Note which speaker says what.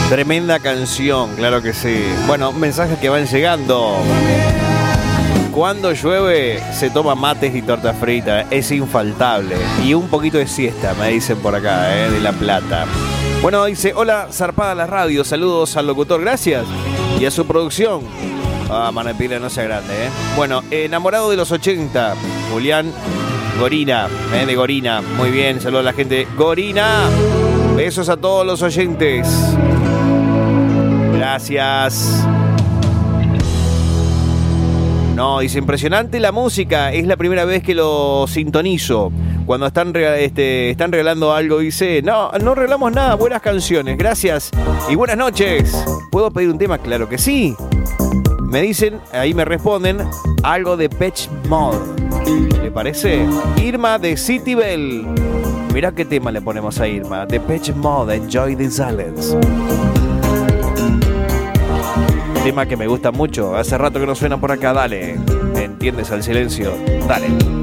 Speaker 1: Tremenda canción, claro que sí. Bueno, mensajes que van llegando. Cuando llueve se toma mates y torta frita, es infaltable. Y un poquito de siesta, me dicen por acá, de La Plata. Bueno, dice, hola, zarpada la radio, saludos al locutor, gracias. Y a su producción. Manuel Pila, no sea grande, Bueno, enamorado de los 80, Julián Gorina, de Gorina. Muy bien, saludos a la gente. Gorina, besos a todos los oyentes. Gracias. No, dice, impresionante la música. Es la primera vez que lo sintonizo. Cuando están regalando algo, dice, no regalamos nada, buenas canciones, gracias y buenas noches. ¿Puedo pedir un tema? Claro que sí. Me dicen, ahí me responden, algo de Depeche Mode. ¿Le parece? Irma de City Bell. Mirá qué tema le ponemos a Irma. Depeche Mode, Enjoy the Silence. Tema que me gusta mucho. Hace rato que no suena por acá, dale. ¿Entiendes al silencio? Dale.